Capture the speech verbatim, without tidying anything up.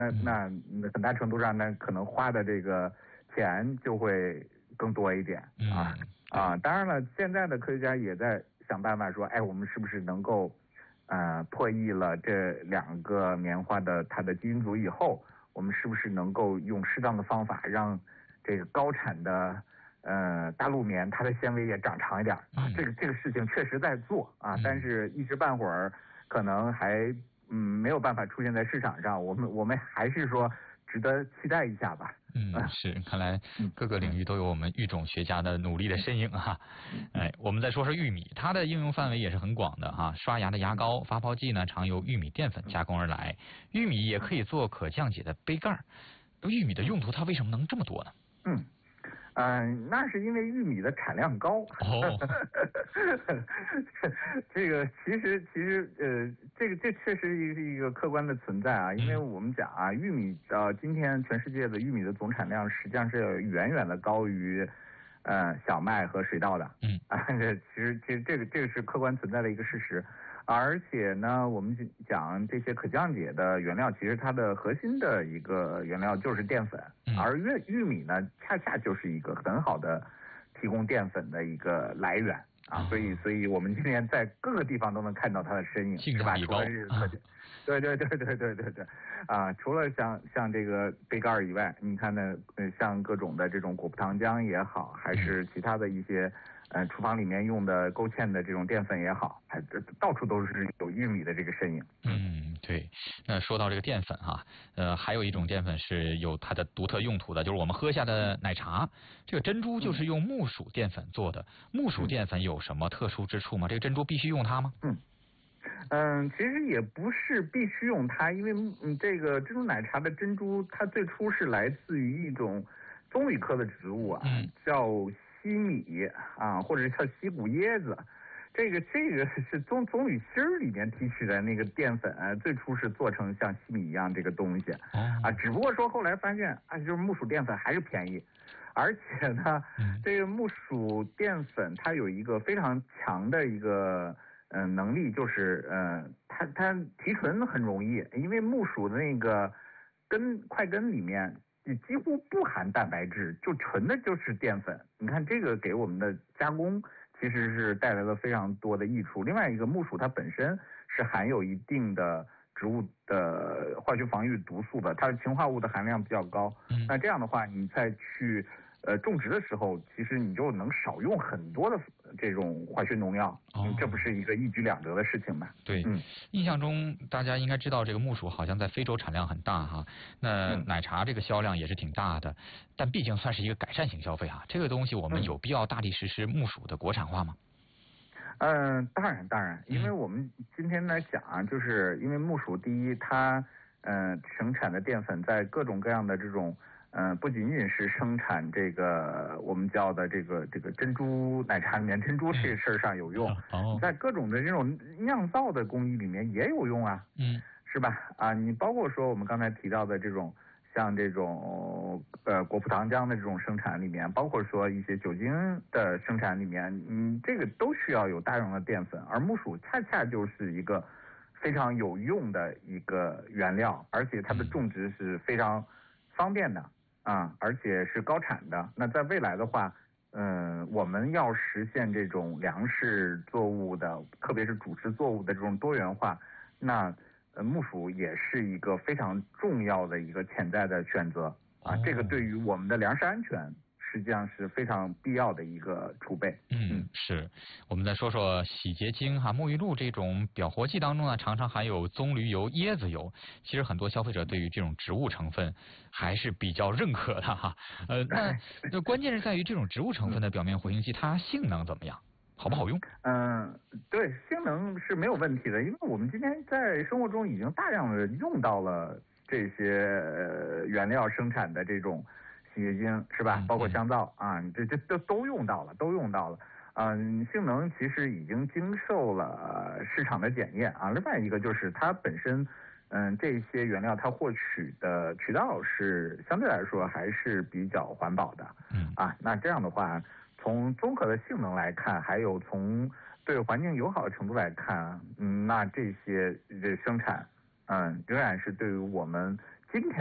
那那很大程度上呢，可能花的这个钱就会更多一点啊、嗯、啊！当然了，现在的科学家也在想办法说，哎，我们是不是能够呃破译了这两个棉花的它的基因组以后，我们是不是能够用适当的方法让这个高产的呃大陆棉它的纤维也长长一点啊？这个这个事情确实在做啊，但是一时半会儿可能还嗯没有办法出现在市场上。我们我们还是说值得期待一下吧。 嗯，是，看来各个领域都有我们育种学家的努力的身影哈。哎，我们再说说玉米，它的应用范围也是很广的哈。刷牙的牙膏、发泡剂呢，常由玉米淀粉加工而来。玉米也可以做可降解的杯盖。玉米的用途它为什么能这么多呢？ 嗯。嗯、呃，那是因为玉米的产量高。哦，这个其实其实呃，这个这确实是一个客观的存在啊。因为我们讲啊，玉米呃，今天全世界的玉米的总产量实际上是远远的高于呃小麦和水稻的。嗯啊，这其实其实这个这个是客观存在的一个事实。而且呢，我们讲这些可降解的原料，其实它的核心的一个原料就是淀粉，而玉玉米呢，恰恰就是一个很好的提供淀粉的一个来源啊，所以，所以我们今天在各个地方都能看到它的身影，是吧？除了是可，对对对对对对对，啊，除了像像这个杯盖以外，你看呢，像各种的这种果葡糖浆也好，还是其他的一些。呃，厨房里面用的勾芡的这种淀粉也好，还到处都是有玉米的这个身影。 嗯，对。那说到这个淀粉哈，呃，还有一种淀粉是有它的独特用途的，就是我们喝下的奶茶，这个珍珠就是用木薯淀粉做的。木薯淀粉有什么特殊之处吗？这个珍珠必须用它吗？ 嗯。嗯，其实也不是必须用它，因为嗯，这个珍珠奶茶的珍珠，它最初是来自于一种棕榈科的植物啊，嗯、叫西米啊，或者叫西谷椰子。这个这个是棕棕榈芯儿里面提取的那个淀粉、啊，最初是做成像西米一样这个东西啊，只不过说后来发现啊，就是木薯淀粉还是便宜，而且呢，这个木薯淀粉它有一个非常强的一个。嗯、呃，能力就是呃，它它提纯很容易，因为木薯的那个根块根里面几乎不含蛋白质，就纯的就是淀粉。你看这个给我们的加工其实是带来了非常多的益处。另外一个，木薯它本身是含有一定的植物的化学防御毒素的，它的氰化物的含量比较高。嗯、那这样的话，你再去。呃，种植的时候，其实你就能少用很多的这种化学农药，哦、这不是一个一举两得的事情吗？ 对，嗯，印象中大家应该知道，这个木薯好像在非洲产量很大哈，那奶茶这个销量也是挺大的，但毕竟算是一个改善型消费哈，这个东西我们有必要大力实施木薯的国产化吗？ 嗯、呃，当然当然，因为我们今天来讲啊，就是因为木薯第一，它嗯、呃、生产的淀粉在各种各样的这种。嗯、呃，不仅仅是生产这个我们叫的这个这个珍珠奶茶里面珍珠这事儿上有用，哦、在各种的这种酿造的工艺里面也有用啊，嗯，是吧？啊，你包括说我们刚才提到的这种像这种呃果葡糖浆的这种生产里面，包括说一些酒精的生产里面，嗯，这个都需要有大量的淀粉，而木薯恰恰就是一个非常有用的一个原料，而且它的种植是非常方便的。啊，而且是高产的。那在未来的话，嗯、呃，我们要实现这种粮食作物的，特别是主食作物的这种多元化，那呃，木薯也是一个非常重要的一个潜在的选择啊。这个对于我们的粮食安全，实际上是非常必要的一个储备。 嗯，是。我们再说说洗洁精哈，沐浴露这种表活剂当中呢，常常含有棕榈油、椰子油。其实很多消费者对于这种植物成分还是比较认可的哈。呃，那那关键是在于这种植物成分的表面活性剂，它性能怎么样？好不好用？ 嗯，对，性能是没有问题的，因为我们今天在生活中已经大量的用到了这些、呃、原料生产的这种。洗洁精是吧？包括香皂啊，这这都都用到了，都用到了。嗯，性能其实已经经受了市场的检验啊。另外一个就是它本身，嗯，这些原料它获取的渠道是相对来说还是比较环保的。嗯啊，那这样的话，从综合的性能来看，还有从对环境友好的程度来看，嗯，那这些这生产，嗯，仍然是对于我们今天。